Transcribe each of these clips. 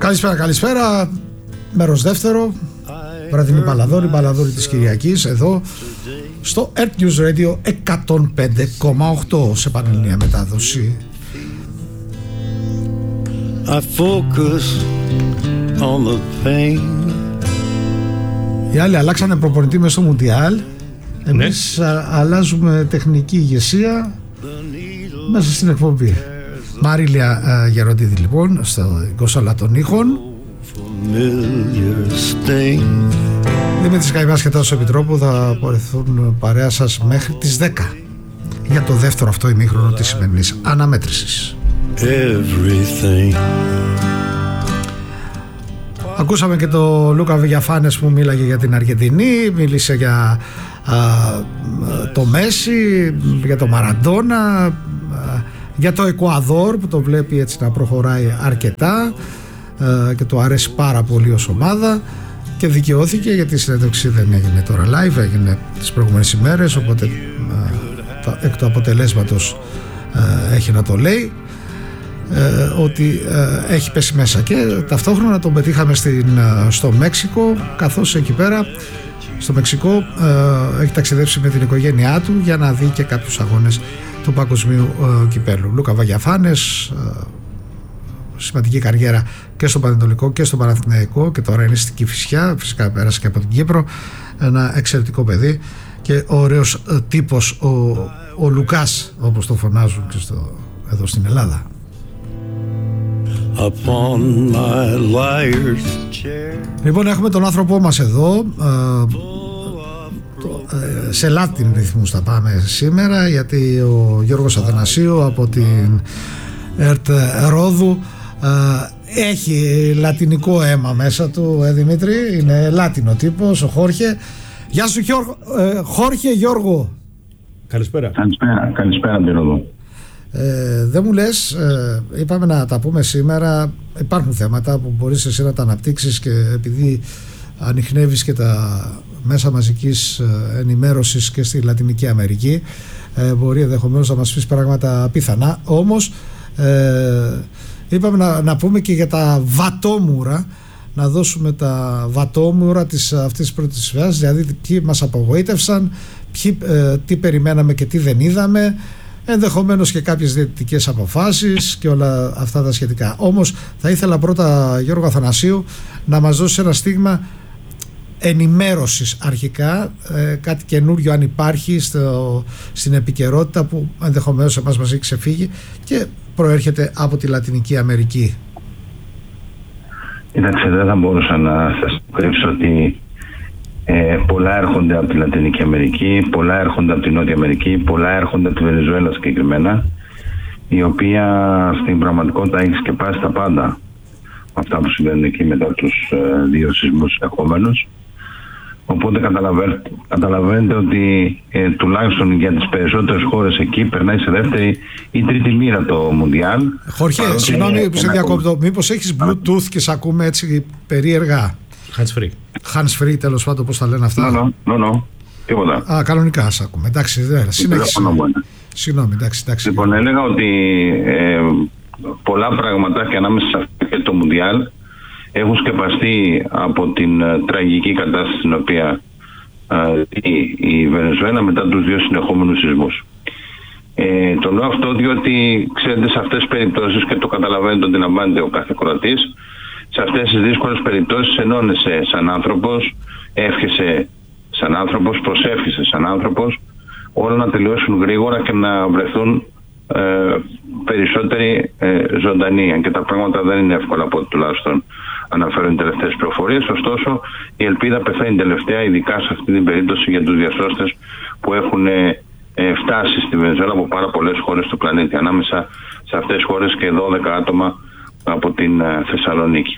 Καλησπέρα. Μέρος δεύτερο. Βραδινή Μπαλαδόρη, Μπαλαδόρη της Κυριακής, εδώ στο Earth News Radio 105,8 σε πανελληνία μετάδοση. I focus on the pain. Οι άλλοι αλλάξανε προπονητή μες στο Μουντιάλ. Εμείς αλλάζουμε τεχνική ηγεσία μέσα στην εκπομπή. Μαρίλια Γεροντίδη λοιπόν στο κόσολα των ήχων. Δημήτρης Καϊμάς και Τάσος Επιτρόπου θα πορευθούν παρέα σας μέχρι τις 10 για το δεύτερο αυτό ημίχρονο της σημερινής αναμέτρησης. Ακούσαμε και το Λούκα Βηγιαφάνες που μίλαγε για την Αργεντινή, μίλησε για το Μέση, για το Μαραντόνα, για το Εκουαδόρ που το βλέπει έτσι να προχωράει αρκετά και το αρέσει πάρα πολύ ως ομάδα, και δικαιώθηκε γιατί η συνέντευξη δεν έγινε τώρα live, έγινε τις προηγούμενες ημέρες, οπότε εκ του αποτελέσματος έχει να το λέει ότι έχει πέσει μέσα. Και ταυτόχρονα τον πετύχαμε στο Μέξικο, καθώς εκεί πέρα στο Μεξικό έχει ταξιδέψει με την οικογένειά του για να δει και κάποιους αγώνες του παγκοσμίου κυπέλλου. Λούκα Βαγιαφάνες, σημαντική καριέρα και στο Πανετολικό και στο Παναθηναϊκό, και τώρα είναι στην Κηφισιά, φυσικά πέρασε και από την Κύπρο. Ένα εξαιρετικό παιδί και ωραίος τύπος ο Λουκάς, όπως το φωνάζουν και εδώ στην Ελλάδα. Λοιπόν, έχουμε τον άνθρωπό μας εδώ, σε Latin ρυθμούς θα πάμε σήμερα, γιατί ο Γιώργος Αθανασίου από την ΕΡΤ Ρόδου έχει λατινικό αίμα μέσα του, Δημήτρη, είναι λάτινο τύπος ο Χόρχε. Γεια σου Χόρχε. Γιώργο, καλησπέρα. Καλησπέρα την Ρόδο. Δεν μου λες, είπαμε να τα πούμε σήμερα, υπάρχουν θέματα που μπορείς εσύ να τα αναπτύξεις, και επειδή ανιχνεύεις και τα μέσα μαζικής ενημέρωσης και στη Λατινική Αμερική, μπορεί ενδεχομένως να μας πεις πράγματα απίθανα. Όμως είπαμε να πούμε και για τα βατόμουρα, να δώσουμε τα βατόμουρα αυτής της πρώτης φάσης, δηλαδή ποιοι μας απογοήτευσαν, τι περιμέναμε και τι δεν είδαμε, ενδεχομένως και κάποιες διαιτητικές αποφάσεις και όλα αυτά τα σχετικά. Όμως θα ήθελα πρώτα, Γιώργο Αθανασίου, να μας δώσει ένα στίγμα ενημέρωσης αρχικά, κάτι καινούριο αν υπάρχει στην επικαιρότητα που ενδεχομένως εμάς μας έχει ξεφύγει και προέρχεται από τη Λατινική Αμερική. Κοιτάξτε, δεν θα μπορούσα να σας κρύψω ότι πολλά έρχονται από τη Λατινική Αμερική, πολλά έρχονται από τη Νότια Αμερική, πολλά έρχονται από τη Βενεζουέλα συγκεκριμένα, η οποία στην πραγματικότητα έχει σκεπάσει τα πάντα αυτά που συμβαίνουν εκεί μετά τους δύο σεισμούς ερχόμενους. Οπότε καταλαβαίνετε ότι τουλάχιστον για τις περισσότερες χώρες εκεί περνάει σε δεύτερη ή τρίτη μοίρα το Μουντιάλ. Χόρχε, συγγνώμη που σε διακόπτω, μήπως έχεις Bluetooth και σε ακούμε έτσι περίεργα? Hands free, τέλος πάντων, πώς τα λένε αυτά. Τίποτα. Κανονικά σε ακούμε. Εντάξει, συνέχισε. Συγγνώμη, εντάξει. Λοιπόν, έλεγα ότι πολλά πράγματα και ανάμεσα σε αυτό και το Μουντιάλ έχουν σκεπαστεί από την τραγική κατάσταση στην οποία η Βενεζουέλα μετά τους δύο συνεχόμενους σεισμούς. Το λέω αυτό διότι ξέρετε, σε αυτές τις περιπτώσεις, και το καταλαβαίνετε, ότι αντιλαμβάνεται ο κάθε Κροατής, σε αυτές τις δύσκολες περιπτώσεις ενώνεσαι σαν άνθρωπος, εύχεσαι σαν άνθρωπος, προσεύχεσαι σαν άνθρωπος, όλα να τελειώσουν γρήγορα και να βρεθούν περισσότεροι ζωντανοί. Και τα πράγματα δεν είναι εύκολα, από ό,τι τουλάχιστον αναφέρουν οι τελευταίες πληροφορίες. Ωστόσο, η ελπίδα πεθαίνει τελευταία, ειδικά σε αυτή την περίπτωση, για τους διασώστες που έχουν φτάσει στη Βενεζουέλα από πάρα πολλές χώρες του πλανήτη. Ανάμεσα σε αυτές τις χώρες και 12 άτομα από την Θεσσαλονίκη.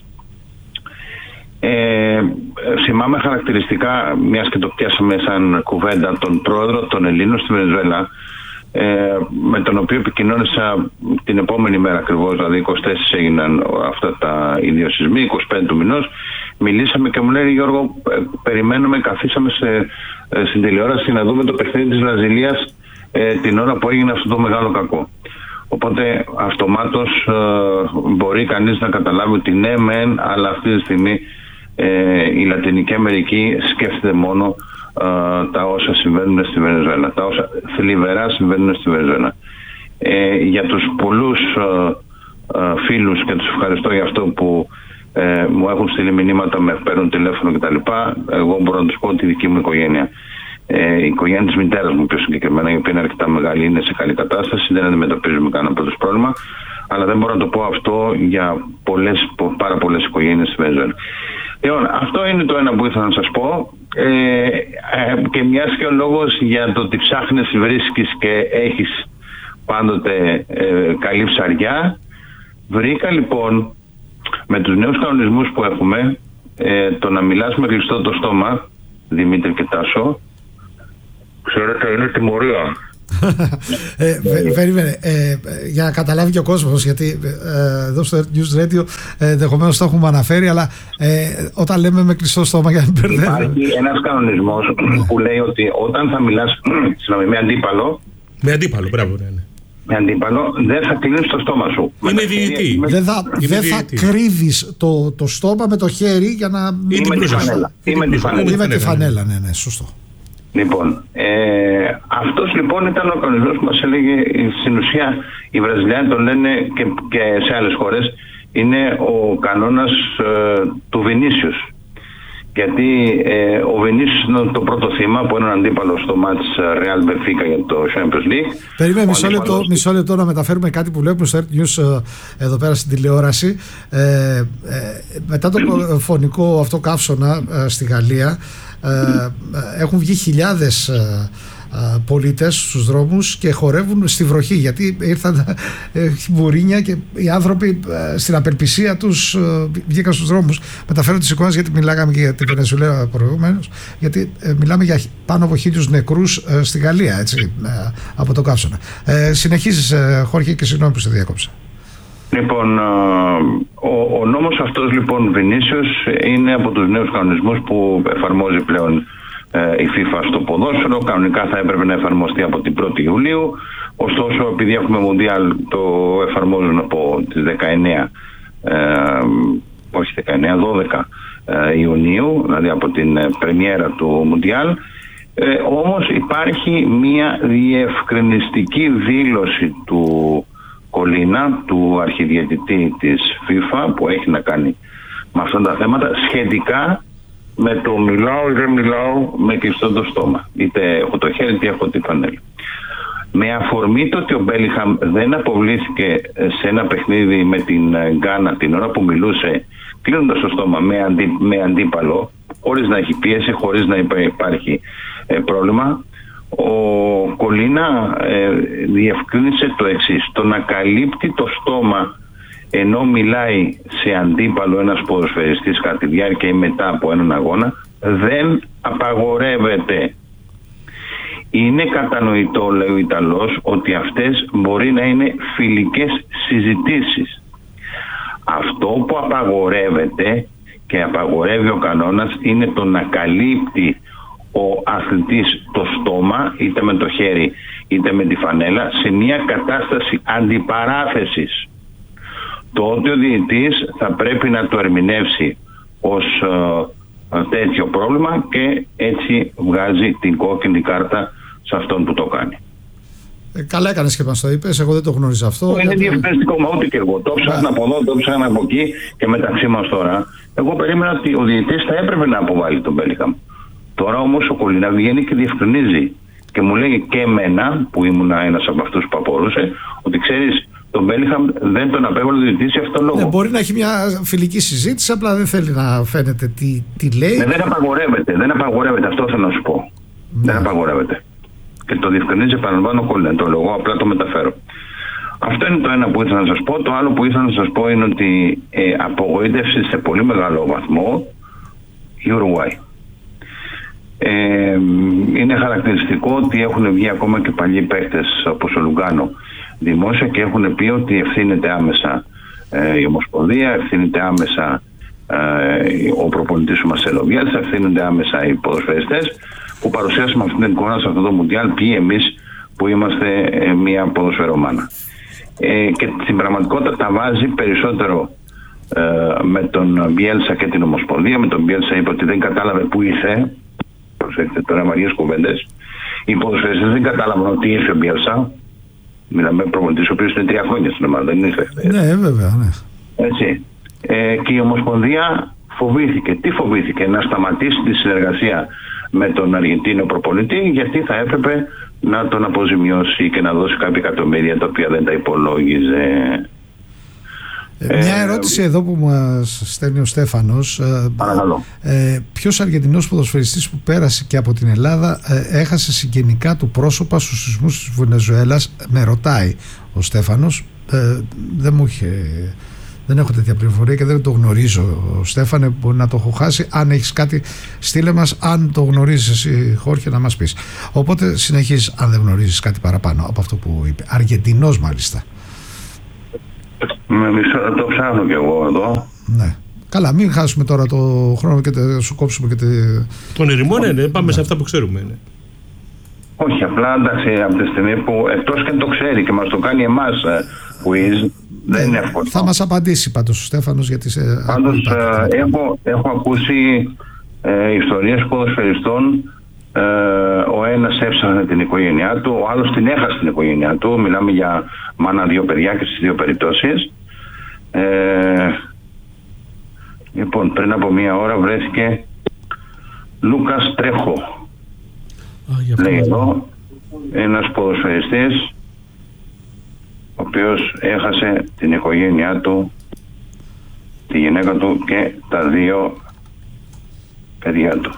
Θυμάμαι χαρακτηριστικά, μιας και το πιάσαμε σαν κουβέντα, τον πρόεδρο των Ελλήνων στη Βενεζουέλα, με τον οποίο επικοινώνησα την επόμενη μέρα ακριβώς, δηλαδή 24 έγιναν αυτά οι δύο σεισμοί, 25 του μηνός. Μιλήσαμε και μου λέει, Γιώργο, περιμένουμε, καθίσαμε στην τηλεόραση να δούμε το παιχνίδι της Βραζιλίας την ώρα που έγινε αυτό το μεγάλο κακό. Οπότε αυτομάτως μπορεί κανείς να καταλάβει ότι ναι μεν, αλλά αυτή τη στιγμή η Λατινική Αμερική σκέφτεται μόνο τα όσα συμβαίνουν στη Βενεζουέλα, τα όσα θλιβερά συμβαίνουν στη Βενεζουέλα. Για τους πολλούς φίλους, και τους ευχαριστώ για αυτό που μου έχουν στείλει μηνύματα, με παίρνουν τηλέφωνο κτλ. Εγώ μπορώ να τους πω ότι η δική μου οικογένεια, η οικογένεια της μητέρας μου πιο συγκεκριμένα, η οποία είναι αρκετά μεγάλη, είναι σε καλή κατάσταση, δεν αντιμετωπίζουμε κανένα πρώτος πρόβλημα, αλλά δεν μπορώ να το πω αυτό για πάρα πολλές οικογένειες στη Βενεζουέλα. Λοιπόν, αυτό είναι το ένα που ήθελα να σας πω, και μιας και ο λόγος για το ότι ψάχνεις, βρίσκεις και έχεις πάντοτε καλή ψαριά. Βρήκα λοιπόν με τους νέους κανονισμούς που έχουμε, το να μιλάς με κλειστό το στόμα, Δημήτρη και Τάσο, ξέρετε, είναι τιμωρία. Περίμενε, για να καταλάβει και ο κόσμος, γιατί εδώ στο News Radio ενδεχομένως το έχουμε αναφέρει, αλλά όταν λέμε με κλειστό στόμα, για να μην μπερδεύουμε, υπάρχει ένας κανονισμός που λέει ότι όταν θα μιλάς με αντίπαλο, μπράβο, ναι. Με αντίπαλο, δεν θα κλείνεις το στόμα σου. Είναι διαιτητή. Δεν θα κρύβεις το στόμα με το χέρι για να... Ή με τη φανέλα. Ναι, σωστό. Λοιπόν, αυτός λοιπόν ήταν ο κανονισμός που μας έλεγε, στην ουσία οι Βραζιλιάνοι τον λένε και σε άλλες χώρες, είναι ο κανόνας του Βινίσιους. Γιατί ο Βινίσιους είναι το πρώτο θύμα από έναν αντίπαλο στο μάτς Real Benfica για το Champions League. Περίμενε μισό λεπτό να μεταφέρουμε κάτι που βλέπουμε στο Earth News εδώ πέρα στην τηλεόραση. Μετά το φωνικό αυτό καύσωνα στη Γαλλία, έχουν βγει χιλιάδες πολίτες στους δρόμους και χορεύουν στη βροχή, γιατί ήρθαν μπουρίνια και οι άνθρωποι στην απελπισία τους βγήκαν στους δρόμους. Μεταφέρω τις εικόνες, γιατί μιλάγαμε και για την Βενεζουέλα προηγουμένως, γιατί μιλάμε για πάνω από 1.000 νεκρούς στη Γαλλία, έτσι, από το καύσωνα. Συνεχίζεις, Χόρχε, και συγγνώμη που σε διάκοψα. Λοιπόν, ο νόμος αυτός λοιπόν, Βινίσιος, είναι από τους νέους κανονισμούς που εφαρμόζει πλέον η FIFA στο ποδόσφαιρο. Κανονικά θα έπρεπε να εφαρμοστεί από την 1η Ιουλίου. Ωστόσο, επειδή έχουμε Μουντιάλ, το εφαρμόζουν από τις 12 Ιουνίου, δηλαδή από την πρεμιέρα του Μουντιάλ. Όμως υπάρχει μια διευκρινιστική δήλωση του Κολίνα, του αρχιδιαιτητή της FIFA, που έχει να κάνει με αυτά τα θέματα, σχετικά με το μιλάω ή δεν μιλάω με κλειστό το στόμα. Είτε έχω το χέρι, είτε έχω τη φανέλα. Με αφορμή το ότι ο Μπέλιγχαμ δεν αποβλήθηκε σε ένα παιχνίδι με την Γκάνα την ώρα που μιλούσε, κλείνοντας το στόμα με αντίπαλο, χωρίς να έχει πίεση, χωρίς να υπάρχει πρόβλημα, ο Κολίνα διευκρίνησε το εξής: το να καλύπτει το στόμα ενώ μιλάει σε αντίπαλο ένας ποδοσφαιριστής κατά τη διάρκεια ή μετά από έναν αγώνα δεν απαγορεύεται. Είναι κατανοητό, λέει ο Ιταλός, ότι αυτές μπορεί να είναι φιλικές συζητήσεις. Αυτό που απαγορεύεται και απαγορεύει ο κανόνας είναι το να καλύπτει ο αθλητής το στόμα, είτε με το χέρι είτε με τη φανέλα, σε μια κατάσταση αντιπαράθεσης. Το ότι ο διαιτητής θα πρέπει να το ερμηνεύσει ως τέτοιο πρόβλημα και έτσι βγάζει την κόκκινη κάρτα σε αυτόν που το κάνει. Καλά έκανες και μας το είπες, εγώ δεν το γνώριζα αυτό. Είναι διαφορετικό, μα ούτε και εγώ. Το ψάχνα από εδώ, το ψάχνα από εκεί και μεταξύ μας τώρα. Εγώ περίμενα ότι ο διαιτητής θα έπρεπε να αποβάλει τον Μπέλιγχαμ. Τώρα όμως ο Κολίνα βγαίνει και διευκρινίζει και μου λέει και εμένα, που ήμουν ένας από αυτούς που απορούσε, ότι ξέρεις, τον Μπέλιγχαμ δεν τον απέβαλε ο διαιτητής για αυτόν τον λόγο. Μπορεί να έχει μια φιλική συζήτηση, απλά δεν θέλει να φαίνεται τι λέει. Δεν απαγορεύεται, αυτό θέλω να σου πω. Δεν απαγορεύεται. Και το διευκρινίζει, επαναλαμβάνω, ο Κολίνα. Το λόγο, απλά το μεταφέρω. Αυτό είναι το ένα που ήθελα να σας πω. Το άλλο που ήθελα να σας πω είναι ότι απογοήτευσε σε πολύ μεγάλο βαθμό η Ουρουγουάη. Είναι χαρακτηριστικό ότι έχουν βγει ακόμα και παλιοί παίκτες όπως ο Λουγκάνο δημόσια και έχουν πει ότι ευθύνεται άμεσα η Ομοσπονδία, ευθύνεται άμεσα ο προπονητής του Μαρσέλο Μπιέλσα, ευθύνονται άμεσα οι ποδοσφαιριστές που παρουσιάσαμε αυτή την εικόνα σε αυτό το Μουντιάλ, ποιοι εμείς που είμαστε μια ποδοσφαιρομάνα. και στην πραγματικότητα τα βάζει περισσότερο με τον Μπιέλσα και την Ομοσπονδία. Με τον Μπιέλσα είπε ότι δεν κατάλαβε που ήρθε. Προσέξτε τώρα, βαριές κουβέντες. Οι ποδοσφαιριστές δεν κατάλαβαν ότι ήρθε ο Μπιέλσα. Μιλάμε προπονητής ο οποίος είναι 3 χρόνια στην ομάδα, δεν ήρθε. Ναι, βέβαια, ναι. Έτσι. Και η Ομοσπονδία φοβήθηκε. Τι φοβήθηκε? Να σταματήσει τη συνεργασία με τον Αργεντίνο προπονητή, γιατί θα έπρεπε να τον αποζημιώσει και να δώσει κάποια εκατομμύρια τα οποία δεν τα υπολόγιζε. Μια ερώτηση εδώ που μας στέλνει ο Στέφανος. Παρακαλώ. Ποιος Αργεντινός ποδοσφαιριστής που πέρασε και από την Ελλάδα έχασε συγγενικά του πρόσωπα στους σεισμούς της Βενεζουέλας? Με ρωτάει ο Στέφανος. Δεν έχω τέτοια πληροφορία και δεν το γνωρίζω, Στέφανε. Μπορεί να το έχω χάσει. Αν έχεις κάτι, στείλε μας. Αν το γνωρίζεις εσύ, Χόρχε, να μας πεις. Οπότε συνεχίζεις, αν δεν γνωρίζεις κάτι παραπάνω από αυτό που είπε. Αργεντινός μάλιστα. Το ψάχνω κι εγώ εδώ. Ναι. Καλά, μην χάσουμε τώρα το χρόνο και σου κόψουμε και τον ερημό, ναι, πάμε σε αυτά που ξέρουμε. Ναι. Όχι, απλά εντάξει, από τη στιγμή που εκτός και το ξέρει και μας το κάνει εμάς quiz, δεν είναι εύκολο. Θα μας απαντήσει πάντως ο Στέφανος, γιατί πάντως έχω ακούσει ιστορίες ποδοσφαιριστών. Ο ένας έψαχνε την οικογένειά του, ο άλλος την έχασε την οικογένειά του. Μιλάμε για μάνα 2 παιδιά και στις 2 περιπτώσεις. Λοιπόν, πριν από 1 ώρα βρέθηκε Λούκας Τρέχο. Λέει εδώ ένας ποδοσφαιριστής ο οποίος έχασε την οικογένειά του, τη γυναίκα του και τα 2 παιδιά του.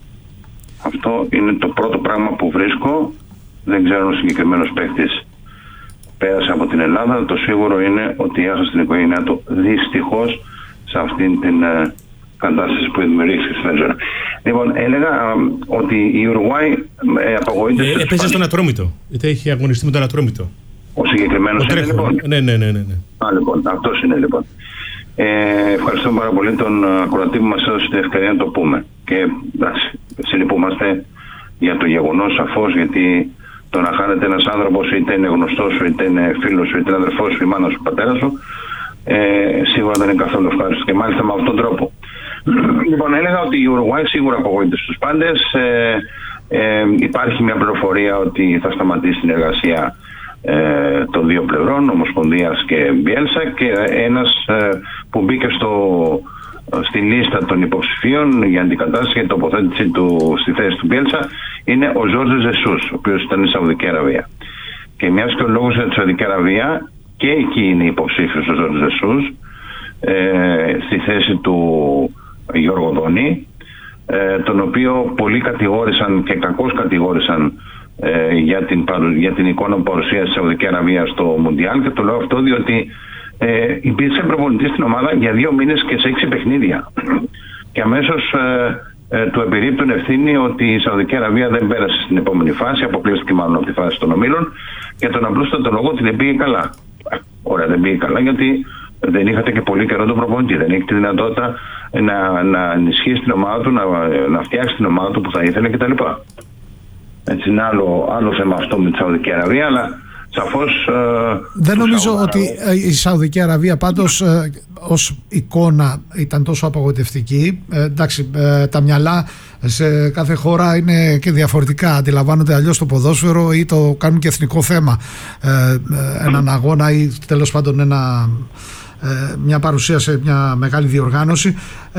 Αυτό είναι το πρώτο πράγμα που βρίσκω. Δεν ξέρω αν ο συγκεκριμένος παίκτης πέρασε από την Ελλάδα. Το σίγουρο είναι ότι έχασε την οικογένειά του δυστυχώς σε αυτήν την κατάσταση που δημιουργήθηκε στη Βενεζουέλα. Λοιπόν, έλεγα ότι η Ουρουάη απογοήτευσε. Έπαιζε στον Ατρόμητο. Γιατί έχει αγωνιστεί με τον Ατρόμητο. Ο συγκεκριμένος είναι, λοιπόν. Ναι. Λοιπόν, αυτός είναι, λοιπόν. Ευχαριστούμε πάρα πολύ τον ακροατή που μας έδωσε την ευκαιρία να το πούμε. Και εντάξει, συλληπούμαστε για το γεγονός, σαφώς, γιατί το να χάνεται ένας άνθρωπος, είτε είναι γνωστός σου, είτε είναι φίλος σου, είτε είναι αδερφός σου, η μάνα σου, ο πατέρας σου, σίγουρα δεν είναι καθόλου ευχάριστο, και μάλιστα με αυτόν τον τρόπο. Λοιπόν, έλεγα ότι η Ουρουάη σίγουρα απογοήτευσε τους πάντες. Υπάρχει μια πληροφορία ότι θα σταματήσει την εργασία των 2 πλευρών, Ομοσπονδίας και Μπιέλσα, και ένας που μπήκε στη λίστα των υποψηφίων για αντικατάσταση και τοποθέτηση του στη θέση του Μπιέλσα είναι ο Ζόρζε Ζεσούς, ο οποίος ήταν στη Σαουδική Αραβία. Και μιας και ο λόγος για τη Σαουδική Αραβία, και εκεί είναι υποψήφιος ο Ζόρζε Ζεσούς στη θέση του Γιώργο Δόνη, τον οποίο πολλοί κατηγόρησαν και κακώς κατηγόρησαν για την εικόνα που παρουσίασε στη Σαουδική Αραβία στο Μουντιάλ, και το λέω αυτό διότι υπήρξε προπονητής στην ομάδα για 2 μήνες και σε 6 παιχνίδια και αμέσως του επιρρύπτουν ευθύνη ότι η Σαουδική Αραβία δεν πέρασε στην επόμενη φάση, αποκλείστηκε μάλλον από τη φάση των ομίλων, και τον απλούστατο λόγο ότι δεν πήγε καλά. Ωραία, δεν πήγε καλά γιατί δεν είχατε και πολύ καιρό τον προπονητή, δεν είχε τη δυνατότητα να ενισχύσει την ομάδα του, να φτιάξει την ομάδα του που θα ήθελε κτλ. Έτσι είναι άλλο θέμα αυτό με τη Σαουδική Αραβία, αλλά σαφώς δεν νομίζω ότι η Σαουδική Αραβία πάντως ως εικόνα ήταν τόσο απογοητευτική. Εντάξει, τα μυαλά σε κάθε χώρα είναι και διαφορετικά, αντιλαμβάνονται αλλιώς το ποδόσφαιρο ή το κάνουν και εθνικό θέμα έναν αγώνα ή τέλος πάντων μια παρουσία σε μια μεγάλη διοργάνωση.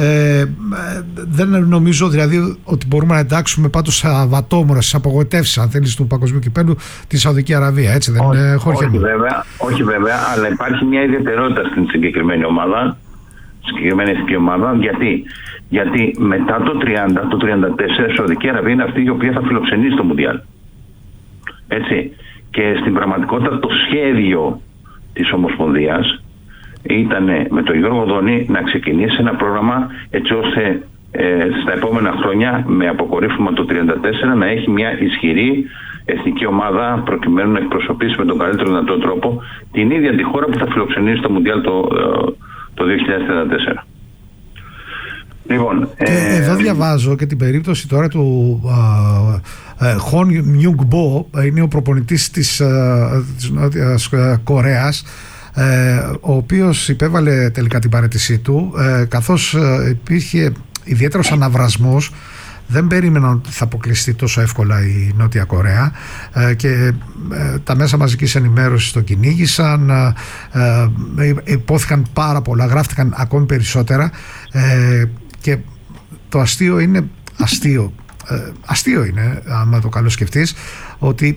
Δεν νομίζω δηλαδή ότι μπορούμε να εντάξουμε πάντως σε αβατόμορα, στις απογοητεύσεις, αν θέλεις, του παγκοσμίου κυπέλλου τη Σαουδική Αραβία. Έτσι δεν είναι, Χόρχε? Όχι βέβαια, αλλά υπάρχει μια ιδιαιτερότητα στην συγκεκριμένη ομάδα, συγκεκριμένη εθνική ομάδα. Γιατί μετά το 34 η Σαουδική Αραβία είναι αυτή η οποία θα φιλοξενήσει το Μουντιάλ. Έτσι. Και στην πραγματικότητα το σχέδιο της Ομοσπονδίας ήταν με τον Γιώργο Δόνη να ξεκινήσει ένα πρόγραμμα έτσι ώστε στα επόμενα χρόνια, με αποκορύφωμα το 34, να έχει μια ισχυρή εθνική ομάδα προκειμένου να εκπροσωπήσει με τον καλύτερο δυνατό τρόπο την ίδια τη χώρα που θα φιλοξενήσει το Μουντιάλ το 2034. Λοιπόν, εδώ διαβάζω και την περίπτωση τώρα του Χον Μιούγκ Μπο, είναι ο προπονητής της Νότιας Κορέας, ο οποίος υπέβαλε τελικά την παραίτησή του, καθώς υπήρχε ιδιαίτερος αναβρασμός. Δεν περίμεναν ότι θα αποκλειστεί τόσο εύκολα η Νότια Κορέα και τα μέσα μαζικής ενημέρωσης το κυνήγησαν, υπόθηκαν πάρα πολλά, γράφτηκαν ακόμη περισσότερα και το αστείο είναι αστείο είναι, άμα το καλοσκεφτείς, ότι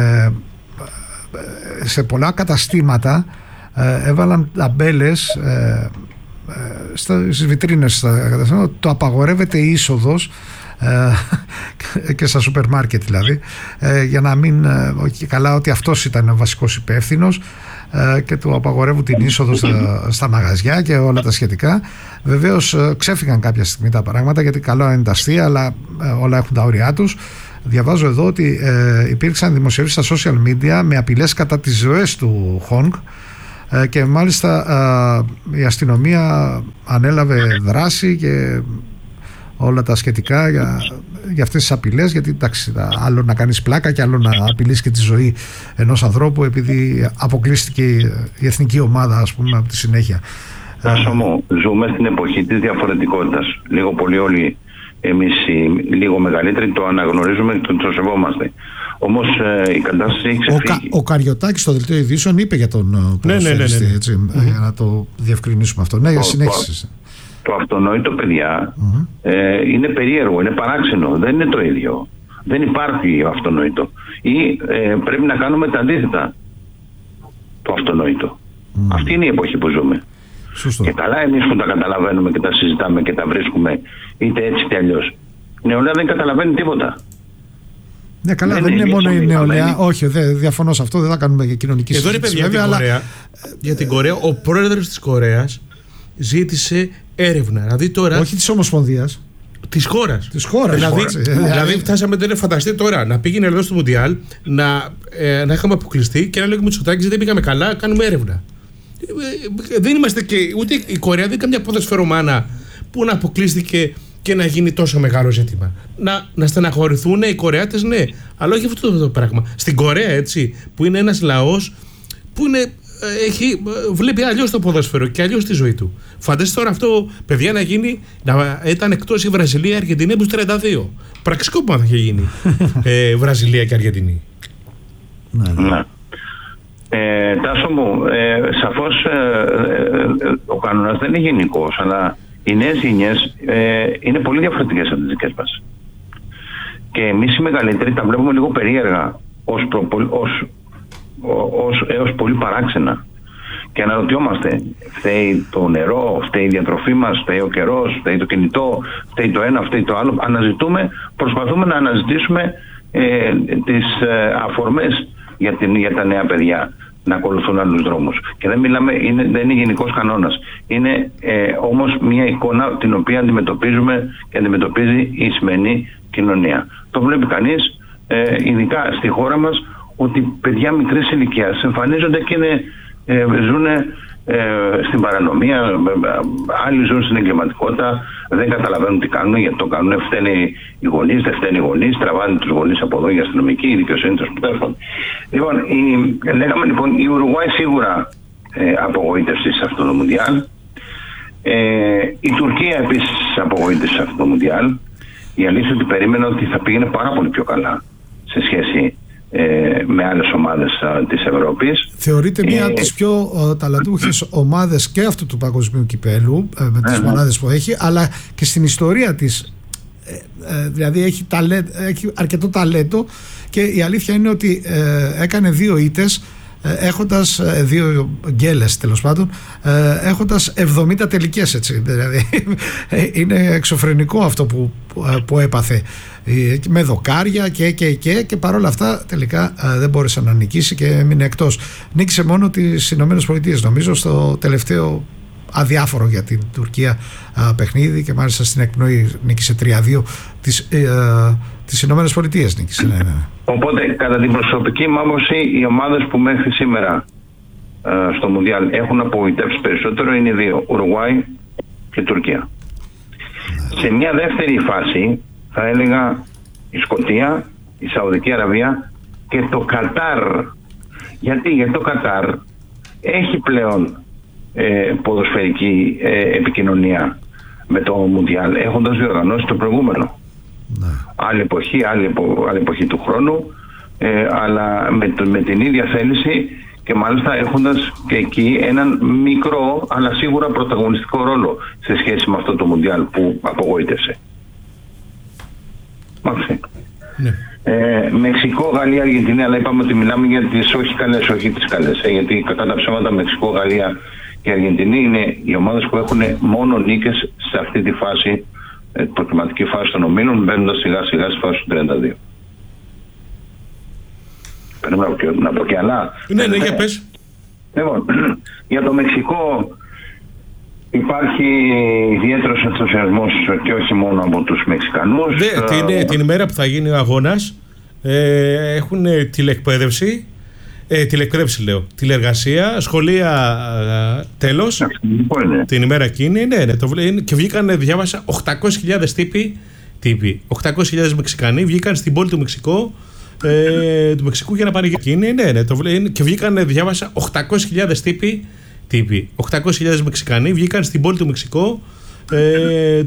σε πολλά καταστήματα έβαλαν ταμπέλες στις βιτρίνες το απαγορεύεται η είσοδος, και στα σούπερ μάρκετ δηλαδή, για να μην, καλά ότι αυτός ήταν ο βασικός υπεύθυνος, και του απαγορεύουν την είσοδο στα μαγαζιά και όλα τα σχετικά. Βεβαίως ξέφυγαν κάποια στιγμή τα πράγματα, γιατί καλό είναι τα αστεία, αλλά όλα έχουν τα όρια τους. Διαβάζω εδώ ότι υπήρξαν δημοσιεύσεις στα social media με απειλές κατά τις ζωές του Χονγκ, και μάλιστα η ανέλαβε δράση και όλα τα σχετικά για αυτές τις απειλές, γιατί εντάξει, άλλο να κάνεις πλάκα και άλλο να απειλείς και τη ζωή ενός ανθρώπου επειδή αποκλείστηκε η εθνική ομάδα, ας πούμε, από τη συνέχεια. Τάσο μου, ζούμε στην εποχή της διαφορετικότητας. Λίγο πολύ όλοι εμείς οι λίγο μεγαλύτεροι το αναγνωρίζουμε και το σεβόμαστε. Όμως η κατάσταση έχει ξεφύγει. Ο Καριωτάκης στο δελτίο ειδήσεων είπε για τον ποδοσφαιριστή, για να το διευκρινίσουμε αυτό. Ναι, συνέχισε. Το αυτονόητο, παιδιά, είναι περίεργο, είναι παράξενο, δεν είναι το ίδιο. Δεν υπάρχει αυτονόητο. Ή πρέπει να κάνουμε τα αντίθετα. Το αυτονόητο. Αυτή είναι η εποχή που ζούμε. Σωστό. Και καλά εμείς που τα καταλαβαίνουμε και τα συζητάμε και τα βρίσκουμε είτε έτσι είτε αλλιώς. Η νεολαία δεν καταλαβαίνει τίποτα. Ναι, καλά, δεν είναι μόνο η νεολαία. Όχι, διαφωνώ σε αυτό, δεν θα κάνουμε και κοινωνική συζήτηση. Εδώ είναι παιδιά βέβαια, για την Κορέα, ο πρόεδρος της Κορέας ζήτησε έρευνα. Δηλαδή τώρα. Όχι της Ομοσπονδίας. Της χώρας. Δηλαδή φτάσαμε, δεν φανταστείτε τώρα, να πήγαινε εδώ στο Μουντιάλ, να είχαμε αποκλειστεί και να λέγουμε Μητσοτάκης δεν πήγαμε καλά, κάνουμε έρευνα. Δεν είμαστε και ούτε η Κορέα δεν είναι καμιά ποδοσφαιρομάνα που να αποκλείστηκε και να γίνει τόσο μεγάλο ζήτημα. Να στεναχωρηθούν οι Κορεάτες, ναι, αλλά όχι αυτό το πράγμα. Στην Κορέα, έτσι, που είναι ένας λαός που βλέπει αλλιώς το ποδόσφαιρο και αλλιώς τη ζωή του. Φανταστείτε τώρα αυτό, παιδιά, να γίνει, να ήταν εκτός η Βραζιλία, η Αργεντινή που 32. Πραξικόπημα θα είχε γίνει Βραζιλία και Αργεντινή. Ναι. Τάσο μου, σαφώς ο κανόνας δεν είναι γενικός, αλλά οι νέες γενιές είναι πολύ διαφορετικές από τις δικές μας. Και εμείς οι μεγαλύτεροι τα βλέπουμε λίγο περίεργα έως πολύ παράξενα. Και αναρωτιόμαστε, φταίει το νερό, φταίει η διατροφή μας, φταίει ο καιρός, φταίει το κινητό, φταίει το ένα, φταίει το άλλο. Προσπαθούμε να αναζητήσουμε τις αφορμές για τα νέα παιδιά να ακολουθούν άλλους δρόμους. Και δεν δεν είναι γενικός κανόνας. Είναι όμως μια εικόνα την οποία αντιμετωπίζουμε και αντιμετωπίζει η σημερινή κοινωνία. Το βλέπει κανείς, ειδικά στη χώρα μας, ότι παιδιά μικρής ηλικίας εμφανίζονται και ζουν στην παρανομία, άλλοι ζουν στην εγκληματικότητα, δεν καταλαβαίνουν τι κάνουν, γιατί το κάνουν, φταίνε οι γονείς, δεν φταίνε οι γονείς, τραβάνε τους γονείς από εδώ η αστυνομική, η δικαιοσύνη τους πτέρφων. Λοιπόν, λέγαμε λοιπόν, η Ουρουγουάη σίγουρα απογοήτευσε σε αυτό το Μουντιάλ. Η Τουρκία επίσης απογοήτευσε σε αυτό το Μουντιάλ. Η αλήθεια ότι περίμενα ότι θα πήγαινε πάρα πολύ πιο καλά σε σχέση με άλλες ομάδες της Ευρώπης. Θεωρείται μία από τις πιο ταλαντούχες ομάδες και αυτού του παγκοσμίου κυπέλου, με τις μονάδες που έχει, αλλά και στην ιστορία της. Δηλαδή έχει αρκετό ταλέντο, και η αλήθεια είναι ότι έκανε 2 ήττες, έχοντας 2 γκέλες τέλος πάντων, έχοντας 70 τελικές, έτσι. Δηλαδή είναι εξωφρενικό αυτό που έπαθε, με δοκάρια και παρόλα αυτά τελικά δεν μπόρεσε να νικήσει και έμεινε εκτός. Νίκησε μόνο τις Ηνωμένες Πολιτείες, νομίζω, στο τελευταίο αδιάφορο για την Τουρκία παιχνίδι, και μάλιστα στην εκπνοή νίκησε 3-2 τις Ηνωμένες Πολιτείες νίκησε. Ναι. Οπότε κατά την προσωπική μου άποψη, οι ομάδες που μέχρι σήμερα στο Μουντιάλ έχουν απογοητεύσει περισσότερο είναι οι 2, Ουρουγουάη και Τουρκία. Σε μια δεύτερη φάση θα έλεγα η Σκωτία, η Σαουδική Αραβία και το Κατάρ. Γιατί το Κατάρ έχει πλέον ποδοσφαιρική επικοινωνία με το Μουντιάλ, έχοντας διοργανώσει το προηγούμενο. Άλλη εποχή, άλλη εποχή του χρόνου, αλλά με την ίδια θέληση και μάλιστα έχοντας και εκεί έναν μικρό αλλά σίγουρα πρωταγωνιστικό ρόλο σε σχέση με αυτό το Μουντιάλ που απογοήτευσε. Ναι. Μεξικό, Γαλλία, Αργεντινή, αλλά είπαμε ότι μιλάμε για τις όχι καλές, όχι τις καλές. Γιατί κατά τα ψέματα Μεξικό, Γαλλία και Αργεντινή είναι οι ομάδες που έχουν μόνο νίκες σε αυτή τη φάση, προκριματική φάση των ομίλων, μπαίνοντας σιγά σιγά στη φάση του 32. Πρέπει να πω και άλλα. Ναι, για πες. Λοιπόν, για το Μεξικό υπάρχει ιδιαίτερος ενθουσιασμός και όχι μόνο από τους Μεξικανούς. Την ημέρα που θα γίνει ο αγώνας έχουν τηλεκπαίδευση, τηλεργασία, σχολεία, τέλος. Την ημέρα εκείνη, και βγήκαν, διάβασα, 800.000 τύποι, 800.000 Μεξικανοί βγήκαν στην πόλη του Μεξικού για να πάνε εκείνη, και βγήκαν, διάβασα, 800.000 τύποι, 800.000 Μεξικανοί βγήκαν στην πόλη του